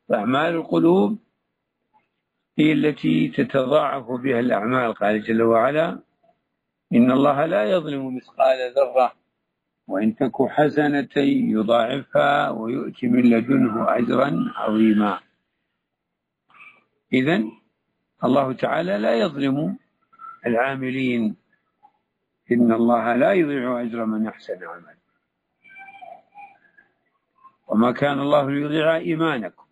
فأعمال القلوب هي التي تتضاعف بها الأعمال. قال جل وعلا: إن الله لا يظلم مثقال ذرة وإن تك حسنة يضاعفها ويؤتي من لدنه أجرا عظيما. إذن الله تعالى لا يظلم العاملين، إن الله لا يضيع أجر من أحسن عملا، وما كان الله ليضيع إيمانكم